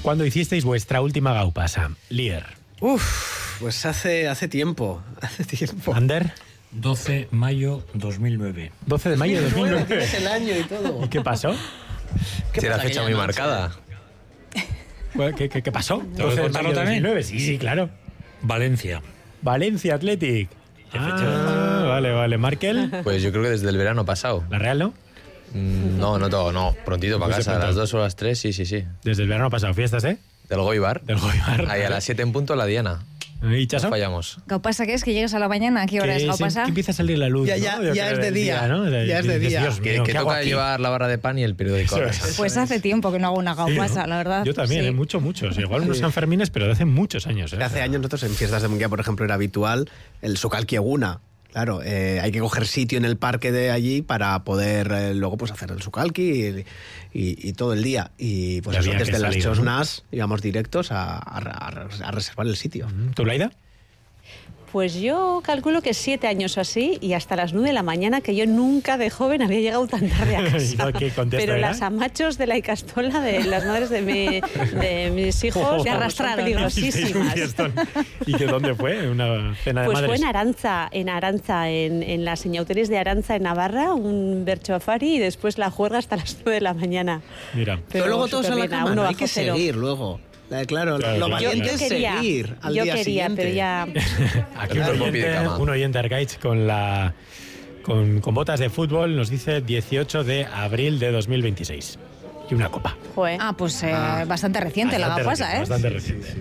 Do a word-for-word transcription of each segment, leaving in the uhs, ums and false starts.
¿Cuándo hicisteis vuestra última gaupasa? Lier. Uf, pues hace, hace tiempo, hace tiempo. ¿Ander? doce de mayo dos mil nueve. doce de mayo de dos mil nueve. Tienes el año y todo. ¿Y qué pasó? ¿Qué Tiene la pasa fecha muy aquella noche? marcada. ¿Qué, qué, qué pasó? ¿Tengo que doce de contarlo mayo de también? dos mil nueve. Sí, sí, claro. Valencia. Valencia Athletic. Ah, vale, vale. ¿Markel? Pues yo creo que desde el verano pasado. ¿La Real no? Mm, No, no todo, no. Prontito para No se casa, a cuenta. las dos o las tres, sí, sí, sí. Desde el verano pasado. ¿Fiestas, eh? Del Goibar. Del Goibar. Ahí a las siete en punto la Diana. ¿Y No Chaso? fallamos. ¿Gaupasa qué es? ¿Que llegas a la mañana? ¿A qué hora Que es se- Gaupasa? que empieza a salir la luz, Ya, ¿no? ya, Yo ya creo es de del día, ¿no? ya es de Dices, día. Dios Que, mío, que ¿qué hago toca aquí? llevar la barra de pan y el periódico. Eso es. Pues hace tiempo que no hago una Sí, gaupasa, ¿no? la verdad. Yo también, Sí. ¿eh? mucho, muchos. Igual unos Sanfermines, pero de hace muchos años. ¿eh? Hace años nosotros en fiestas de Munguía, por ejemplo, era habitual el Sukalki Eguna. Claro, eh, hay que coger sitio en el parque de allí para poder eh, luego pues hacer el Sukalki y, y, y todo el día. Y pues Y eso, había que desde las salir, ¿no? Chosnas íbamos directos a, a, a reservar el sitio. ¿Tú, Laida? Pues yo calculo que siete años o así y hasta las nueve de la mañana, que yo nunca de joven había llegado tan tarde a casa. ¿Qué contexto Pero era? las amachos de la Icastola, de las madres de, mi- de mis hijos, Te arrastraron, son ¿no? Hicisteis un peligrosísimas. fiestón. ¿Y que dónde fue? ¿Una cena de Pues madres? fue en Aranza, en Aranza, en, en las señauteres de Aranza, en Navarra, un berchoafari y después la juerga hasta las nueve de la mañana. Mira. Pero Pero luego todos en la superbién, a cama, uno no hay bajo que cero. seguir luego. Eh, Claro, Claro, lo claro. valiente Yo es quería, seguir al yo día quería, siguiente. pero ya... Aquí un Claro. oyente, Pide cama. un oyente Argaich con la con, con botas de fútbol nos dice dieciocho de abril de dos mil veintiséis. Y una copa. Joder. Ah, pues eh, bastante reciente la Bastante gaupasa, ¿eh? reciente, Bastante reciente.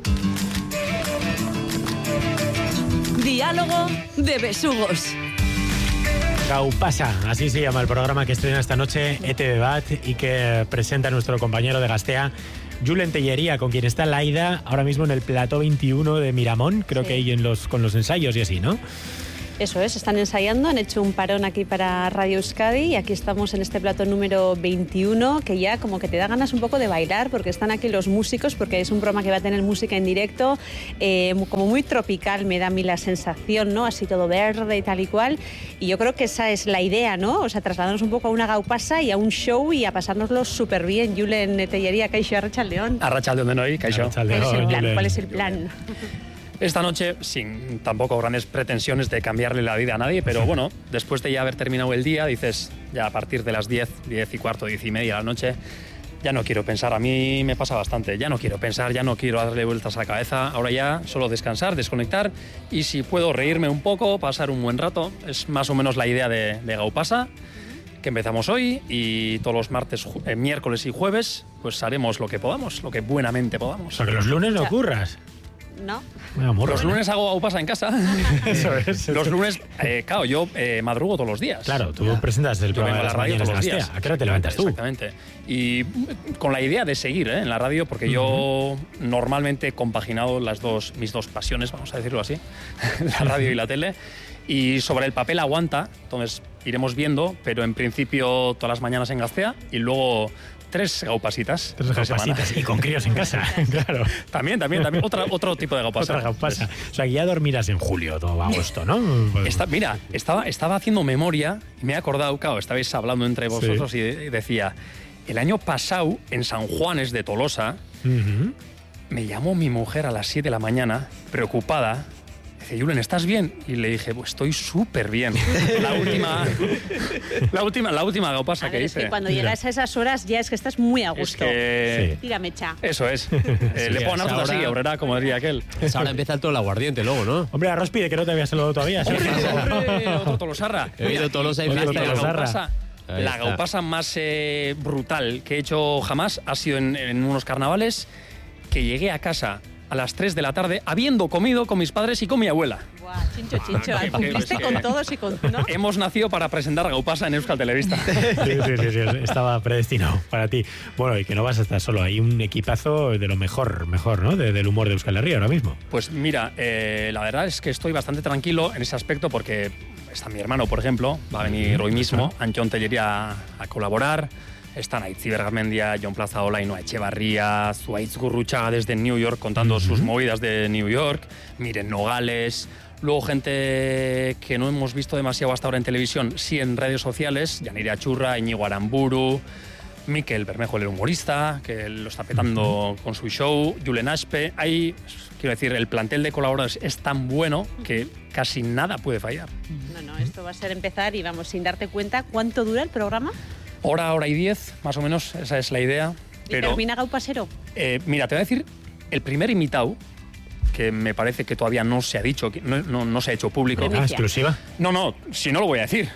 Diálogo de besugos. Gaupasa, así se llama el programa que estrena esta noche E T V Bat y que presenta nuestro compañero de Gastea, Julen Tellería, con quien está Laida ahora mismo en el plató veintiuno de Miramón, creo Sí. que ahí en los, con los ensayos y así, ¿no? Eso es, están ensayando, han hecho un parón aquí para Radio Euskadi y aquí estamos en este plato número veintiuno, que ya como que te da ganas un poco de bailar porque están aquí los músicos, porque es un programa que va a tener música en directo, eh, como muy tropical me da a mí la sensación, ¿no? Así todo verde y tal y cual, y yo creo que esa es la idea, ¿no? O sea, trasladarnos un poco a una gaupasa y a un show y a pasárnoslo súper bien. Julen Tellería, Kaixo Arratsaldeon. Arratsaldeon denoi, kaixo. ¿Cuál es el plan? ¿Cuál es el plan? Esta noche, sin tampoco grandes pretensiones de cambiarle la vida a nadie, pero bueno, después de ya haber terminado el día, dices, ya a partir de las diez, diez y cuarto, diez y media de la noche, ya no quiero pensar. A mí me pasa bastante, ya no quiero pensar, ya no quiero darle vueltas a la cabeza. Ahora ya solo descansar, desconectar y si puedo reírme un poco, pasar un buen rato. Es más o menos la idea de, de Gaupasa, que empezamos hoy y todos los martes, ju- eh, miércoles y jueves, pues haremos lo que podamos, lo que buenamente podamos. O sea, que los lunes no curras. ¿No? Bueno, morro, Los ¿no? lunes hago Gaupasa en casa. Eso es. Los lunes, eh, claro, yo eh, madrugo todos los días. Claro, tú presentas el Yo programa vengo de a la las radio mañanas todos los de días. Gastea. ¿A qué hora te levantas tú? Exactamente. Y mm, con la idea de seguir ¿eh? en la radio, porque yo normalmente he compaginado las dos, mis dos pasiones, vamos a decirlo así, la radio y la tele. Y sobre el papel aguanta, entonces iremos viendo, pero en principio todas las mañanas en Gastea y luego tres gaupasitas. Tres por semana. gaupasitas y con críos en casa, claro. También, también, también. Otra, otro tipo de gaupasa. Otra gaupasa. O sea, que ya dormirás en julio o agosto, ¿no? Esta- mira, estaba, estaba haciendo memoria y me he acordado, claro, estabais hablando entre vosotros y de- decía, el año pasado en San Juanes de Tolosa Ujú. me llamó mi mujer a las siete de la mañana, preocupada. Dice, Julen, ¿estás bien? Y le dije, pues estoy súper bien. La última, la última, la última gaupasa A que ver, es hice. que cuando Mira. llegas a esas horas ya es que estás muy a Es gusto. que... Tírame, cha. Eso es. Eh, le Sí, puedo es dar así, ahora- obrera, como diría aquel. Pues ahora empieza el todo el aguardiente luego, ¿no? Hombre, arroz pide que no te había saludado todavía. ¿sí? ¡Hombre! Otro Tolosarra. He oído Tolosa y Otro fiesta. La Tolosarra. gaupasa, Ahí la está. gaupasa más eh, brutal que he hecho jamás ha sido en, en unos carnavales que llegué a casa a las tres de la tarde habiendo comido con mis padres y con mi abuela. Buah, chincho, chincho. Qué- Cumpliste qué- con todos y con... ¿no? Hemos nacido para presentar gaupasa en Euskal Televista. Sí, sí, sí, sí, estaba predestinado para ti. Bueno, y que no vas a estar solo. Hay un equipazo de lo mejor, mejor, ¿no? De- del humor de Euskal Herria ahora mismo. Pues mira, eh, la verdad es que estoy bastante tranquilo en ese aspecto porque está mi hermano, por ejemplo, va a venir hoy mismo, Antxon Tellería, a colaborar. Están Aitziber Garmendia, Jon Plazaola, Ainhoa Echevarría, Zuaitz Gurruchaga desde New York contando sus movidas de New York, Miren Nogales, luego gente que no hemos visto demasiado hasta ahora en televisión, sí en redes sociales, Yanire Achurra, Iñigo Aramburu, Miquel Bermejo, el humorista, que lo está petando con su show, Julen Aspe. Hay, quiero decir, el plantel de colaboradores es tan bueno que casi nada puede fallar. No, no, esto va a ser empezar y vamos, sin darte cuenta, ¿cuánto dura el programa? Hora, hora y diez, más o menos, esa es la idea. ¿Y Pero, termina Gau Pasero? eh, mira, te voy a decir, el primer invitado, que me parece que todavía no se ha dicho, que no, no, no se ha hecho público. Ah, exclusiva. No, no, si no lo voy a decir.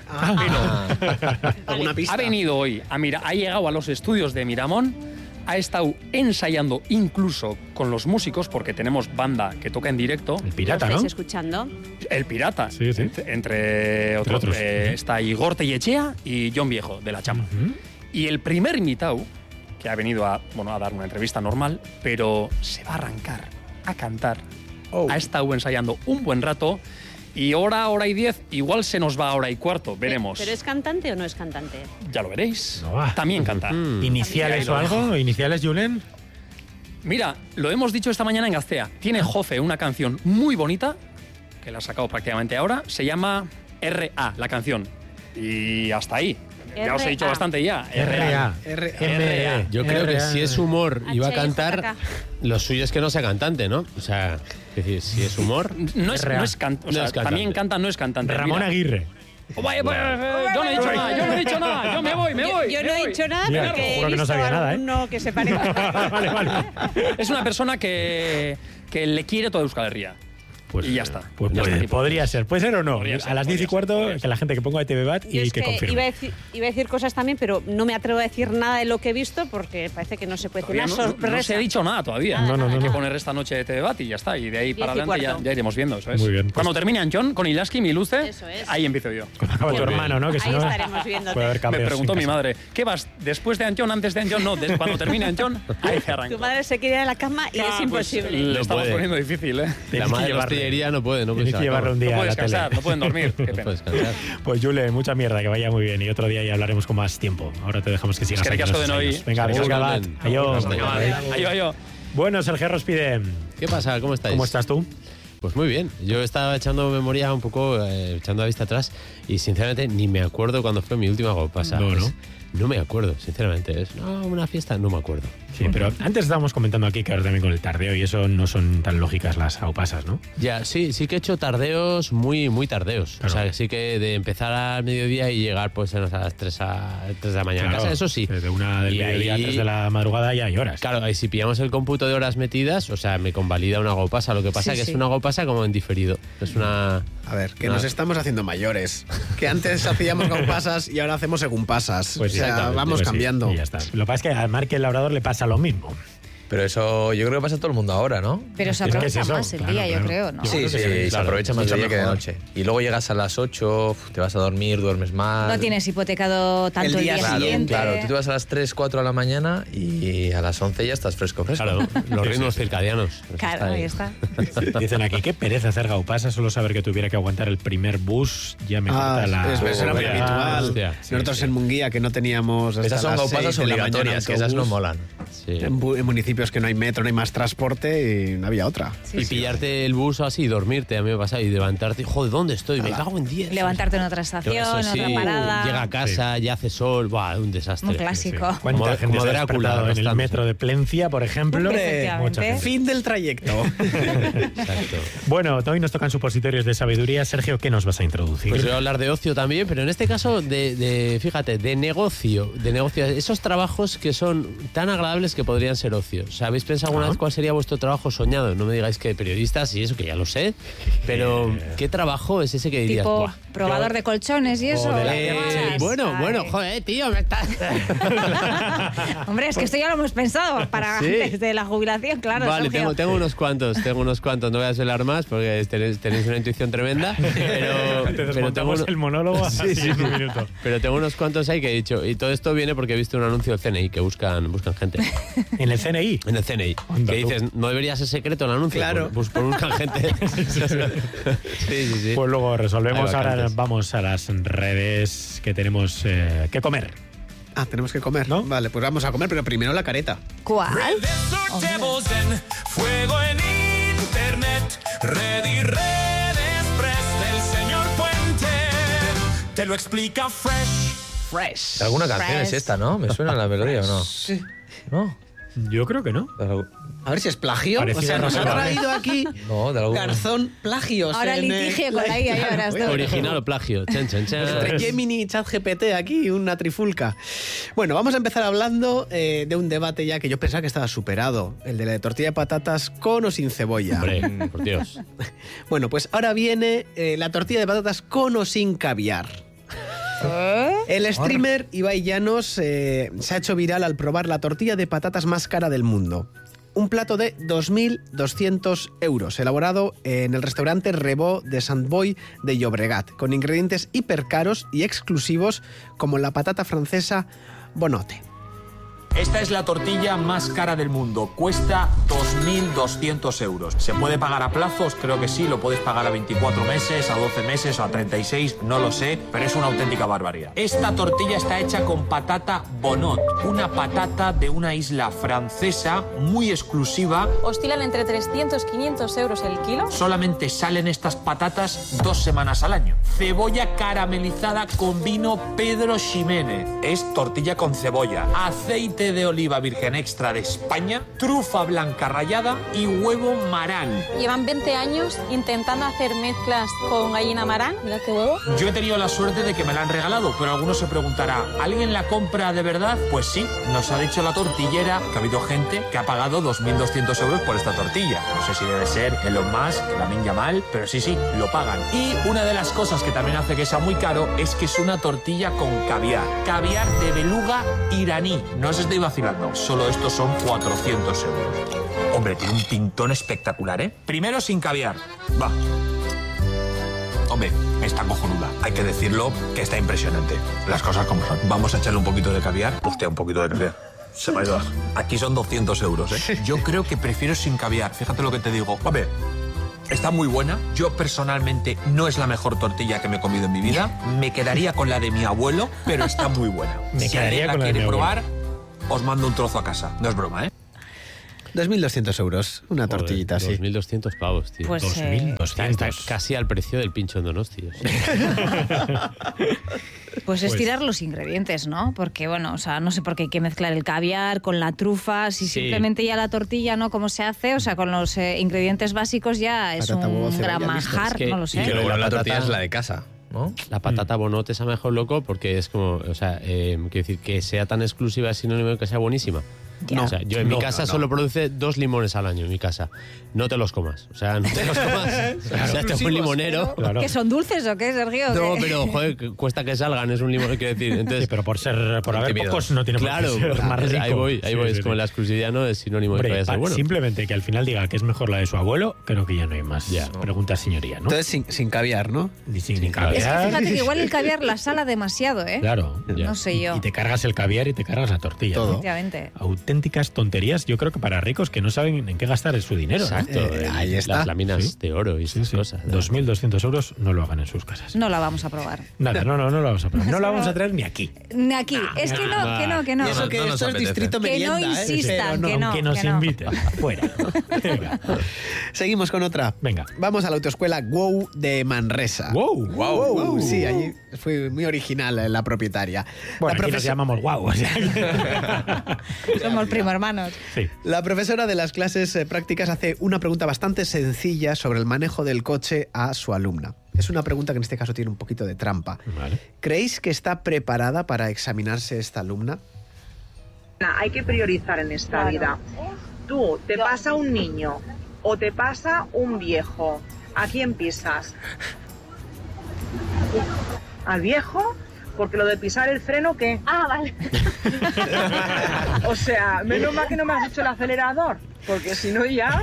¿Alguna pista? Ha venido hoy, a mira, ha llegado a los estudios de Miramón, ha estado ensayando incluso con los músicos, porque tenemos banda que toca en directo. El pirata, ¿Lo ¿no? estáis escuchando? El Pirata. Sí, sí. Entre, entre otros. otros. eh, está Igor Tellechea y John Viejo, de La Chama. Ujú. Y el primer invitado, que ha venido a, bueno, a dar una entrevista normal, pero se va a arrancar a cantar. Oh. Ha estado ensayando un buen rato y hora, hora y diez, igual se nos va a hora y cuarto, veremos. ¿Pero es cantante o no es cantante? Ya lo veréis. No va. También canta. ¿Iniciales o algo? ¿Iniciales, Julen? Mira, lo hemos dicho esta mañana en Gaztea. Tiene Jofe una canción muy bonita, que la ha sacado prácticamente ahora. Se llama R A, la canción. Y hasta ahí. Ya os he dicho R A. bastante ya. R A. R- M A. Yo creo que R A. si es humor y va a H I J K. cantar, lo suyo es que no sea cantante, ¿no? O sea, es decir, si es humor... No es, R A. no es cantante. O No sea, es cantante. también canta, no es cantante. Ramón Mira. Aguirre. Oh, vaya, vaya, vaya, yo no he dicho nada, yo no he dicho nada. Yo me voy, me Yo- voy. Yo, me no he voy. dicho nada Mira, porque te he juro que no visto sabía nada, ¿eh? alguno que se parece. vale, vale. Es una persona que, que le quiere toda Euskal Herria. Pues, y ya está. Pues Ya puede- está. podría ser. ¿Puede ser o no? Podría ser, a las diez y podría ser, cuarto, podría ser. que la gente que ponga de T V Bat Yo y es que, que confirme. iba a, decir, iba a decir cosas también, pero no me atrevo a decir nada de lo que he visto porque parece que no se puede decir Todavía una no, sorpresa. no se ha dicho nada todavía. Nada, No, no, Hay no, que no. poner esta noche de T V Bat y ya está. Y de ahí Diez para y adelante ya, cuarto. ya iremos viendo. ¿sabes? Muy bien, pues- Cuando termine Anchón, con Ilaski, mi luce, Eso es. ahí empiezo yo. Cuando acaba tu Muy bien. hermano, ¿no? Que si Ahí no, estaremos viéndote. puede haber Me cambios preguntó en mi casa. madre, ¿qué vas después de Anchón, antes de Anchón? No, des- cuando termine Anchón, ahí se arranca. Tu madre se quiere ir a la cama y Ah, es pues, imposible. le No estamos puede. poniendo difícil, ¿eh? La Tienes que madre de la llevarle. hostelería no puede, no puede. Tienes que sacar. llevarlo un día No a pueden la tele. descansar, no pueden dormir. Qué No pena. puedes cansar. Pues Jule, mucha mierda, que vaya muy bien. Y otro día ya hablaremos con más tiempo. Ahora te dejamos que sigas Es que ahí ricasco con de esos noi. años. Venga, Es que venga, ricasco va. de noi. Adiós. Ayo, ayo. Bueno, Sergio Rospide, ¿Qué pasa? ¿Cómo estáis? ¿cómo estás tú? Pues muy bien. Yo estaba echando memoria un poco, eh, echando la vista atrás y sinceramente ni me acuerdo cuándo fue mi última gopasa. No, ¿no? Es- no me acuerdo, sinceramente. Es no, una fiesta, no me acuerdo. Sí, pero antes estábamos comentando aquí que ahora también con el tardeo y eso no son tan lógicas las aupasas, ¿no? Ya, sí, sí que he hecho tardeos muy, muy tardeos. Claro. O sea, sí que de empezar al mediodía y llegar pues a las tres, a, tres de la mañana a Claro, casa, eso sí. Desde una del Y mediodía a ahí- tres de la madrugada ya hay horas. Claro, y si pillamos el cómputo de horas metidas, o sea, me convalida una gopasa. Lo que pasa Sí, que sí. es una gopasa como en diferido. Es una... A ver, que No. nos estamos haciendo mayores. Que antes hacíamos con pasas y ahora hacemos según pasas. Pues o sea, exactamente, vamos pues sí, cambiando. y ya está. Lo que pasa es que a Marque el Labrador le pasa lo mismo. Pero eso yo creo que pasa a todo el mundo ahora, ¿no? Pero se Es que aprovecha es eso, más el claro, día, yo claro. creo, ¿no? Yo Sí, creo sí, que se claro, aprovecha más mucho de día que de mejor. noche. Y luego llegas a las ocho, uf, te vas a dormir, duermes mal. No tienes hipotecado tanto El el día día, Claro, siguiente. claro, tú te vas a las tres, cuatro de la mañana y a las once ya estás fresco, fresco. Claro, los ritmos circadianos. Eso Claro, ahí está. Dicen aquí, qué pereza hacer gaupasa, solo saber que tuviera que aguantar el primer bus ya me Ah, corta la... es, eso era muy Ah, habitual. hostia, sí, Nosotros sí. en Munguía, que no teníamos hasta Esas son las gaupasas seis de la mañana obligatorias, que esas no autobús. molan. Sí. En, bu- en municipios que no hay metro, no hay más transporte y no había otra. Sí, Y sí. pillarte el bus o así, y dormirte, a mí me pasa, y levantarte, joder, ¿dónde estoy? Me cago en diez. Levantarte en otra estación, Eso sí, otra parada. llega a casa, ya hace sol, buah, un desastre. Un clásico. ¿Cuánta Como- gente como se ha Drácula, despertado en el arrastrándose. metro de Plencia, por ejemplo? Hombre, Mucha gente. Fin del trayecto. Exacto. Bueno, hoy nos tocan supositorios de sabiduría. Sergio, ¿qué nos vas a introducir? Pues voy a hablar de ocio también, pero en este caso de, de, fíjate, de negocio, de negocio, esos trabajos que son tan agradables que podrían ser ocio. O sea, ¿habéis pensado alguna Ah. vez cuál sería vuestro trabajo soñado? No me digáis que periodistas y eso, que ya lo sé, pero ¿qué trabajo es ese que dirías? Tipo "Buah"? probador de colchones y eso. de la- Eh, Ay. bueno, bueno, joder, tío, me estás... Hombre, es que esto ya lo hemos pensado para Sí. antes de la jubilación, claro. Vale, Sergio. tengo, tengo unos cuantos, tengo unos cuantos, no voy a desvelar más porque tenéis, tenéis una intuición tremenda, pero, Te pero tengo desmontamos uno- el monólogo Sí, así sí, en sí. un minuto. Pero tengo unos cuantos ahí que he dicho, y todo esto viene porque he visto un anuncio del C N I que buscan, buscan gente. En el C N I. En el C N I. Anda Que tú. dices, no debería ser secreto el anuncio. Claro. Pues, pues buscan gente. sí, sí, sí. Pues luego resolvemos. Hay Ahora vacantes. vamos a las redes que tenemos eh, que comer. Ah, tenemos que comer, ¿No? Vale, pues vamos a comer, pero primero la careta. ¿Cuál? Sorteemos en fuego en internet, red y red express del señor Puente. Te lo explica Fresh. Fresh. ¿Alguna canción Fresh. es esta, no? ¿Me suena la melodía o no? Sí. ¿No? Yo creo que no. A ver si es plagio. Parecida o sea, nos a ha Rosalba. traído aquí No, de algún... Garzón plagios. Ahora en, litigio eh, con la I A, ya verás tú. Original o plagio. Chan, chan, chan. Entre Gemini y ChatGPT aquí, una trifulca. Bueno, vamos a empezar hablando eh, de un debate ya que yo pensaba que estaba superado. El de la tortilla de patatas con o sin cebolla. Hombre, por Dios. Bueno, pues ahora viene eh, la tortilla de patatas con o sin caviar. El streamer Ibai Llanos eh, se ha hecho viral al probar la tortilla de patatas más cara del mundo. Un plato de dos mil doscientos euros, elaborado en el restaurante Rebó de Sant Boi de Llobregat, con ingredientes hipercaros y exclusivos como la patata francesa Bonote. Esta es la tortilla más cara del mundo. Cuesta dos mil doscientos euros. ¿Se puede pagar a plazos? Creo que sí. Lo puedes pagar a veinticuatro meses, a doce meses o a treinta y seis. No lo sé, pero es una auténtica barbaridad. Esta tortilla está hecha con patata Bonot, una patata de una isla francesa muy exclusiva. Oscilan entre trescientos y quinientos euros el kilo. Solamente salen estas patatas dos semanas al año. Cebolla caramelizada con vino Pedro Ximénez. Es tortilla con cebolla, aceite de oliva virgen extra de España, trufa blanca rallada y huevo marán. Llevan veinte años intentando hacer mezclas con gallina marán. Mira qué huevo. Yo he tenido la suerte de que me la han regalado, pero alguno se preguntará, ¿alguien la compra de verdad? Pues sí, nos ha dicho la tortillera que ha habido gente que ha pagado dos mil doscientos euros por esta tortilla. No sé si debe ser Elon Musk, Lamin Yamal, pero sí, sí, lo pagan. Y una de las cosas que también hace que sea muy caro es que es una tortilla con caviar. Caviar de beluga iraní. No os estoy vacilando, solo estos son cuatrocientos euros. Hombre, tiene un pintón espectacular, ¿eh? Primero sin caviar. Va. Hombre, está cojonuda. Hay que decirlo que está impresionante. Las cosas como son. Vamos a echarle un poquito de caviar. Hostia, un poquito de caviar. Se me ha ido. Aquí son doscientos euros, ¿eh? Yo creo que prefiero sin caviar. Fíjate lo que te digo. Hombre, está muy buena. Yo personalmente no es la mejor tortilla que me he comido en mi vida. Me quedaría con la de mi abuelo, pero está muy buena. Me si quedaría alguien la con la de quiere mi abuelo. probar, os mando un trozo a casa. No es broma, ¿eh? dos mil doscientos euros, una tortillita así. dos mil doscientos pavos, tío. Pues, dos eh, mil doscientos. Está casi al precio del pincho en Donosti. O sea. Pues es Pues- tirar los ingredientes, ¿no? Porque, bueno, o sea, no sé por qué hay que mezclar el caviar con la trufa, si Sí. simplemente ya la tortilla, ¿no? ¿Cómo se hace? O sea, con los eh, ingredientes básicos ya es Patata, huevo, un cebolla, gran listo. manjar, Es que- no lo y sé. Y que luego La la tortilla patata- es la de casa, ¿no? La patata bonote es a mejor loco porque es como, o sea, eh, quiero decir, que sea tan exclusiva es sinónimo de que sea buenísima. Ya. O sea, yo en mi No, casa no, no. solo produce dos limones al año en mi casa. No te los comas. O sea, no te los comas. O sea, este es un limonero. Claro. ¿Que son dulces o qué, Sergio? No, ¿Qué? pero joder, que cuesta que salgan, es un limón, quiero decir. Entonces, Sí, pero por ser por haber Tímidos. pocos no tiene claro, por qué ser más rico. ahí voy, ahí Sí, voy. sí, Es como sí. la exclusividad no es sinónimo Hombre, de que vaya a ser pa- bueno. simplemente que al final diga que es mejor la de su abuelo, creo que ya no hay más Ya. preguntas, señoría, ¿no? Entonces sin, sin caviar, ¿no? Ni sin ni claro. Es que caviar. fíjate que igual el caviar la sala demasiado, ¿eh? Claro. Ya. No sé yo. Y te cargas el caviar y te cargas la tortilla. Todo. ¿no? Efectivamente. Auténticas tonterías, yo creo que para ricos que no saben en qué gastar su dinero. ¿no? Exacto. Eh, el- ahí está. Las láminas Sí. de oro y Sí, esas sí. cosas. dos mil doscientos euros no lo hagan en sus casas. No la vamos a probar. Nada, no, no, no lo vamos a probar. No lo vamos a traer ni aquí. Ni aquí. Es que no, que no, que no. Y eso que no nos esto es apetece. distrito Que no merienda, ¿eh? insistan, Pero que no. Aunque nos que no. inviten. Fuera. Venga. Seguimos con otra. Venga. Vamos a la autoescuela WOW de Manresa. Wow. Wow, wow. Sí, allí fue muy original eh, la propietaria. Bueno, la, aquí nos profes- llamamos guau. o sea que- Somos primo hermanos. Sí. la profesora de las clases eh, prácticas hace una pregunta bastante sencilla sobre el manejo del coche a su alumna. Es una pregunta que en este caso tiene un poquito de trampa. Vale. ¿Creéis que está preparada para examinarse esta alumna? Hay que priorizar en esta Claro. vida. Tú, te pasa un niño o te pasa un viejo. ¿A quién pisas? ¿Al viejo? Porque lo de pisar el freno, ¿qué? Ah, vale. O sea, menos mal que no me has dicho el acelerador, porque si no ya...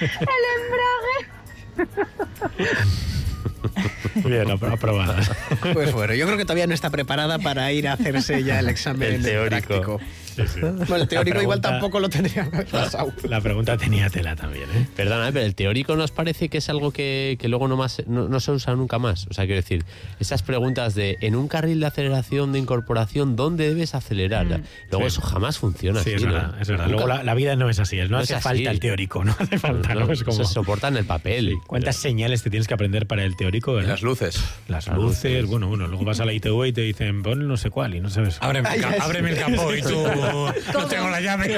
El embrague. Bien, apro- aprobada. Pues bueno, yo creo que todavía no está preparada para ir a hacerse ya el examen El teórico. práctico. Sí, sí. Bueno, el teórico La igual pregunta- tampoco lo tenía pasado. La pregunta tenía tela también, ¿eh? Perdona, pero el teórico nos parece que es algo que, que luego no, más, no, no se usa nunca más. O sea, quiero decir, esas preguntas de en un carril de aceleración, de incorporación, ¿dónde debes acelerar? Mm. Luego Sí. eso jamás funciona. Sí, así, es ¿no? verdad, es verdad. Nunca- Luego la, la vida no es así, no, No hace es así. falta el teórico, no hace falta, ¿no? No, Es como... Se soporta en el papel. ¿Cuántas señales te tienes que aprender para el teórico? ¿verdad? Las luces. Las luces, bueno, bueno, luego vas a la I T V y te dicen, pon no sé cuál y no sabes. Ábreme, el, ca- ábreme el capó y tú no tengo la llave.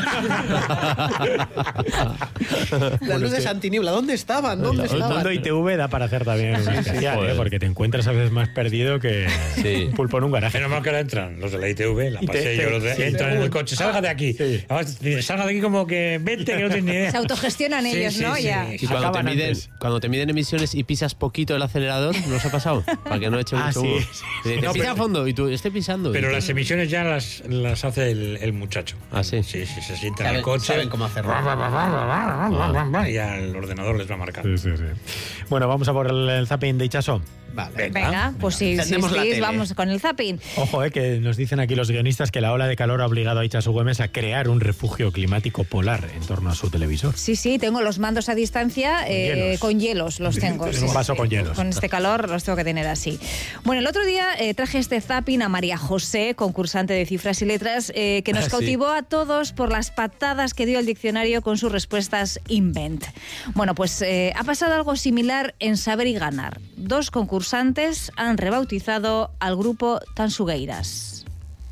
Las luces antiniebla, ¿dónde estaban? ¿Dónde El estaban? mundo I T V da para hacer también un especial, joder. ¿eh? Porque te encuentras a veces más perdido que Sí. un pulpo en un garaje. Menos mal que ahora entran los de la I T V, la Y te- pasé te- yo, los de, sí, entran sí. en el coche, salga de aquí. Sí. Además, salga de aquí como que vete, que no tienes ni idea. Se autogestionan Sí, ellos, sí, ¿no? sí. Ya. Y cuando te, Acaban miden, antes. cuando te miden emisiones y pisas poquito el acelerador, ¿no os ha pasado? Para que no eche Ah, mucho sí, humo. sí, Y dices, No, pisa pero- a fondo y tú, estoy pisando. Pero Y- las emisiones ya las, las hace el, el muchacho. Ah, sí. Sí, sí, se sienta en Saben- el coche. saben cómo hacerlo. Y al ordenador les va a marcar. Sí, sí, sí. Bueno, vamos a por el, el zapping de Ichaso. Vale. Venga, pues si Encendemos la insistís, tele. vamos con el zapping. Ojo, eh, que nos dicen aquí los guionistas que la ola de calor ha obligado a Ichaso Güemes a crear un refugio climático polar en torno a su televisor. Sí, sí, tengo los mandos a distancia eh, hielos. con hielos, los tengo. En sí, un vaso sí. con hielos. Con este calor los tengo que tener así. Bueno, el otro día eh, traje este zapping a María José, concursante de cifras y letras, eh, que nos Ah, sí. cautivó a todos por las patadas que dio el diccionario con sus respuestas invent. Bueno, pues eh, ha pasado algo similar en Saber y Ganar. Dos concursantes han rebautizado al grupo Tansugueiras.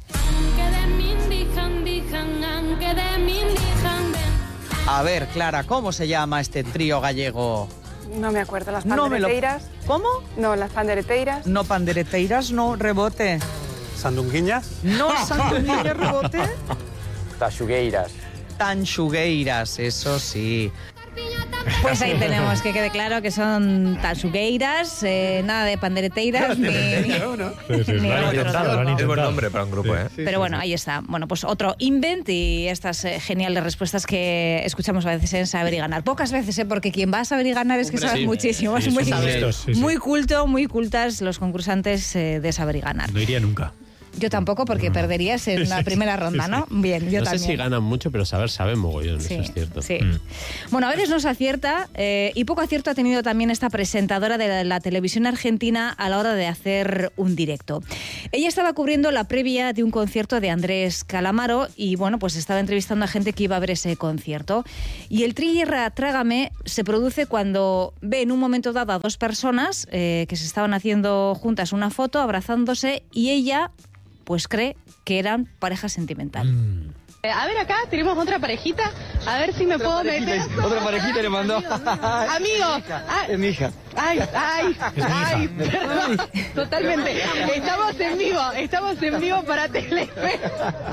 A ver, Clara, ¿cómo se llama este trío gallego? No me acuerdo, las No me lo- pandereteiras. ¿Cómo? No, las pandereteiras. No pandereteiras, no, rebote. ¿Sandunguiñas? No, sandunguillas, rebote. Taxugueiras. Tanxugueiras, eso sí. Pues ahí tenemos que quede claro que son tansugueiras, eh, nada de pandereteiras ni, ni- Sí, sí, ni lo han otros. intentado, lo han Es buen intentado. nombre para un grupo, ¿eh? Pero bueno, ahí está. Bueno, pues otro invent y estas eh, geniales respuestas que escuchamos a veces en Saber y Ganar. Pocas veces, ¿eh? Porque quien va a Saber y Ganar es que Hombre, sabe sí, muchísimo. sí, es muy, son listos, sí, sí. muy culto, muy cultas los concursantes eh, de Saber y Ganar. No iría nunca. Yo tampoco, porque perderías en la primera ronda, ¿no? Bien, yo no también. sé si ganan mucho, pero saber saben mogollón, Sí, eso es cierto. sí. Mm. Bueno, a veces no se acierta eh, y poco acierto ha tenido también esta presentadora de la, la televisión argentina a la hora de hacer un directo. Ella estaba cubriendo la previa de un concierto de Andrés Calamaro y bueno, pues estaba entrevistando a gente que iba a ver ese concierto. Y el thriller Trágame se produce cuando ve en un momento dado a dos personas eh, que se estaban haciendo juntas una foto, abrazándose y ella pues cree que eran pareja sentimental. Eh, A ver, acá tenemos otra parejita. A ver si me puedo meter. Otra parejita le mandó. Amigos. Ah, Es mi hija. Ay, ay, ay, perdón. Totalmente. Estamos en vivo, estamos en vivo para Telefe.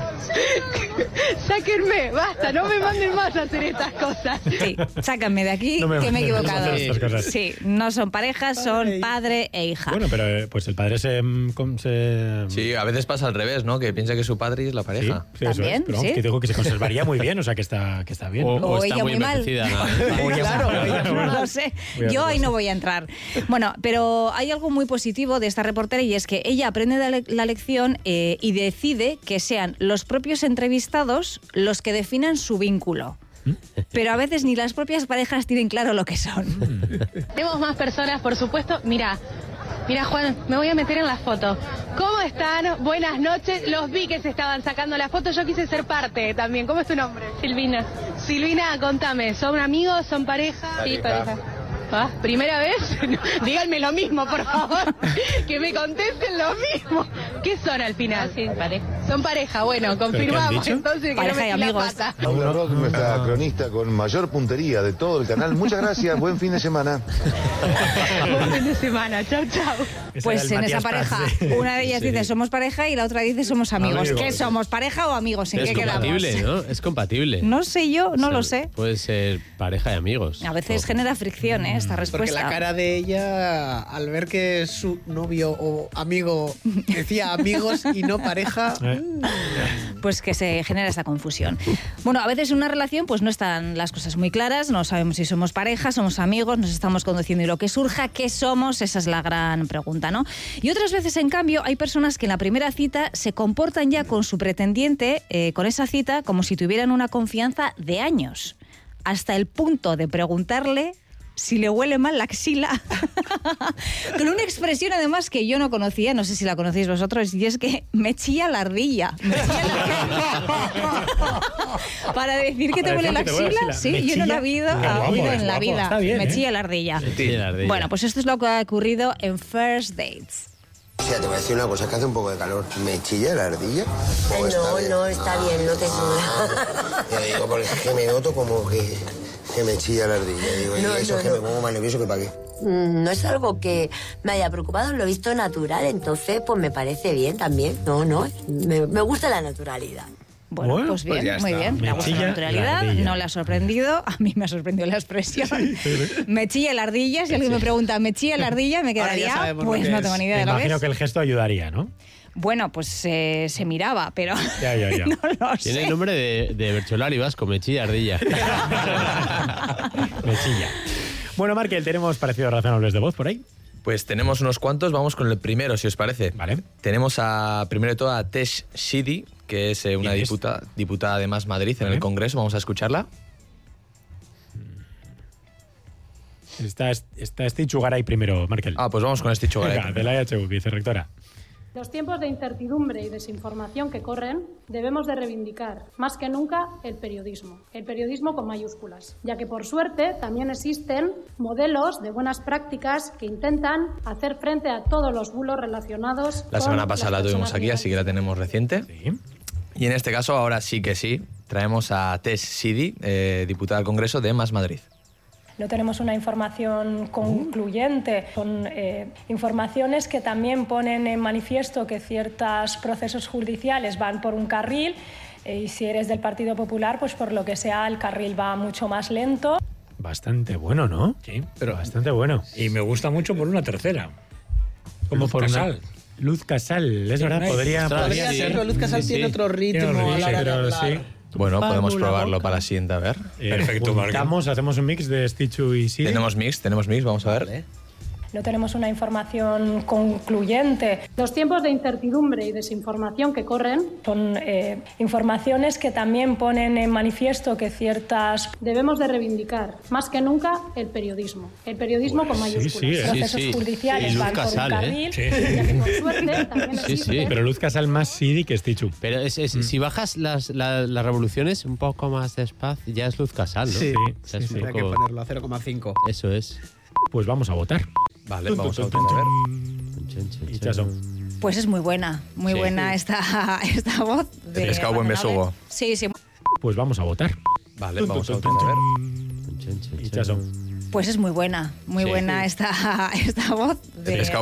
Sáquenme, basta, no me manden más a hacer estas cosas. Sí, sácanme de aquí, No me que me he mandes a equivocado. hacer estas cosas. Sí, no son parejas, son padre e hija. Bueno, pero eh, pues el padre se... mm, com- se... Sí, a veces pasa al revés, ¿no? Que piensa que su padre es la Sí, pareja. sí, eso es. También, Pero vamos, sí. que digo que se conservaría muy bien, o sea que está, que está bien. O, ¿no? o O está ella muy muy mal. envejecida. ¿no? O ella Claro, muy mal. no Bueno, lo sé. voy a Yo otra ahí no cosa. voy a entrar. Bueno, pero hay algo muy positivo de esta reportera y es que ella aprende de la, la lección eh, y decide que sean los propios entrevistados los que definan su vínculo. Pero a veces ni las propias parejas tienen claro lo que son. Tenemos más personas, por supuesto. Mira, mira Juan, me voy a meter en la foto. ¿Cómo están? Buenas noches. Los vi que se estaban sacando la foto. Yo quise ser parte también. ¿Cómo es tu nombre? Silvina. Silvina, contame. ¿Son amigos? ¿Son pareja? Sí, pareja. ¿Ah? ¿Primera vez? Díganme lo mismo, por favor. Que me contesten lo mismo. ¿Qué son al final? Sí, pareja. Son pareja, bueno, confirmamos dicho? entonces que Pareja no y metí la amigos. pata. Paula Rock, nuestra cronista con mayor puntería de todo el canal. Muchas gracias, buen fin de semana. Buen fin de semana. Chau, chau. Ese Pues era el en esa Matías pareja, Prats, sí. una de ellas Sí. dice somos pareja y la otra dice somos amigos. Amigos. ¿Qué somos, pareja o amigos? ¿En Es qué quedamos? compatible, ¿no? Es compatible. No sé yo, no O sea, lo sé. Puede ser pareja y amigos. A veces Ojo. genera fricción, ¿eh? Esta Porque respuesta. la cara de ella, al ver que su novio o amigo decía amigos y no pareja, Eh, pues que se genera esta confusión. Bueno, a veces en una relación pues no están las cosas muy claras, no sabemos si somos pareja, somos amigos, nos estamos conduciendo y lo que surja, ¿qué somos? Esa es la gran pregunta, ¿no? Y otras veces, en cambio, hay personas que en la primera cita se comportan ya con su pretendiente, eh, con esa cita, como si tuvieran una confianza de años, hasta el punto de preguntarle si le huele mal la axila. Con una expresión además que yo no conocía, no sé si la conocéis vosotros, y es que me chilla la ardilla. Me chilla la... Para decir que te huele la axila, sí, me yo no lo he oído, guapo, oído en la guapo. vida. Bien, me ¿eh? chilla la ardilla. Sí, la ardilla. Bueno, pues esto es lo que ha ocurrido en First Dates. O sea, te voy a decir una cosa, que hace un poco de calor. ¿Me chilla la ardilla? Ay, no, no, está bien, no te chilla. Ya digo, porque es que me noto como que, que me chilla la ardilla. Digo, No, y eso no, es que no. me pongo más nervioso que para qué. Mm, No es algo que me haya preocupado, lo he visto natural, entonces pues me parece bien también. No, no, me, me gusta la naturalidad. Bueno, Bueno, pues bien, pues ya muy está. bien. Me Me gusta chilla la naturalidad, la ardilla. no le ha sorprendido. A mí me ha sorprendido la expresión. Me chilla la ardilla. Si alguien me pregunta, ¿me chilla la ardilla? Me Ahora ya quedaría, sabemos lo pues que no es. tengo ni idea Me de lo que imagino es. que el gesto ayudaría, ¿no? Bueno, pues eh, se miraba, pero Ya, ya, ya. no lo Tiene sé. el nombre de, de Bercholari Vasco, Mechilla Ardilla. Me chilla. Bueno, Markel, ¿tenemos parecidos razonables de voz por ahí? Pues tenemos unos cuantos, vamos con el primero, si os parece. Vale. Tenemos a, primero de todo a Tesh Shidi, que es eh, una ¿Quién es? diputada, diputada de Más Madrid en Vale. el Congreso. Vamos a escucharla. Está, está Stichu Garay primero, Markel. Ah, pues vamos con este Garay. Venga, de la I H U, vicerrectora. Los tiempos de incertidumbre y desinformación que corren debemos de reivindicar, más que nunca, el periodismo. El periodismo con mayúsculas, ya que por suerte también existen modelos de buenas prácticas que intentan hacer frente a todos los bulos relacionados La con semana pasada la las tuvimos personas aquí, así que la tenemos reciente. Sí. Y en este caso, ahora sí que sí, traemos a Tesh Shidi, eh, diputada al Congreso de Más Madrid. No tenemos una información concluyente, son eh, informaciones que también ponen en manifiesto que ciertos procesos judiciales van por un carril eh, y si eres del Partido Popular, pues por lo que sea el carril va mucho más lento. Bastante bueno, ¿no? Sí, Pero bastante bueno. y me gusta mucho por una tercera. Como Luz por una- Casal. Luz Casal, es verdad, Nice. podría... Ostras, Podría sí, serlo, Luz Casal sí, tiene sí. otro ritmo Tiene otro a la hora de pero hablar. sí. Bueno, Palmo podemos la probarlo boca. para la siguiente, a ver. Eh, Perfecto, Markel. juntamos, hacemos un mix de Stichu y Sidi. Tenemos mix, tenemos mix, vamos a ver. Vale. No tenemos una información concluyente. Los tiempos de incertidumbre y desinformación que corren son eh, informaciones que también ponen en manifiesto que ciertas... Debemos de reivindicar, más que nunca, el periodismo. El periodismo con Pues sí, mayúsculas. sí, ¿eh? Procesos Sí, sí. judiciales Y Luz van Casal, por un ¿eh? carril, Sí. ya que por suerte también Sí, sí. existe... Pero Luz Casal más Sidi que Stichu. Pero es, es- si bajas las, la- las revoluciones un poco más despacio, ya es Luz Casal, ¿no? Sí, O sea, es sí, un sí. Hay que poco- ponerlo a cero coma cinco. Eso es. Pues vamos a votar. Vale, vamos a votar, a ver. Chan, chan, Y chan. chaso. Pues es muy buena, muy Sí. buena esta, esta voz. De Te pescado buen razonable. besugo. Sí, sí. Pues vamos a votar. Vale, vamos a votar, a ver. Chan, chan, Y chan. chaso. Pues es muy buena, muy Sí. buena esta, esta voz. De pescado